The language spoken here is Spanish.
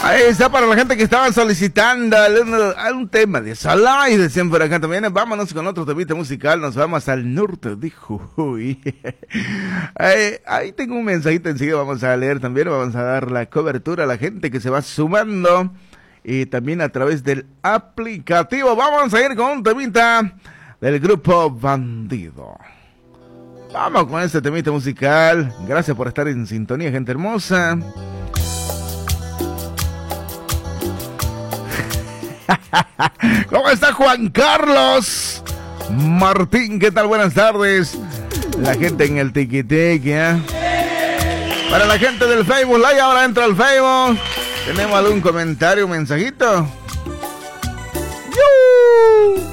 Ahí está para la gente que estaba solicitando un tema de Salai, decían por acá también. Vámonos con otro temita musical, nos vamos al norte de Jujuy. Ahí tengo un mensajito enseguida, vamos a leer también, vamos a dar la cobertura a la gente que se va sumando y también a través del aplicativo. Vamos a ir con un temita del grupo Bandido. Vamos con este temita musical. Gracias por estar en sintonía, gente hermosa. ¿Cómo está Juan Carlos Martín? ¿Qué tal? Buenas tardes. La gente en el tiquiteque, ¿eh? Para la gente del Facebook Live, ahora entra al Facebook. ¿Tenemos algún comentario, un mensajito?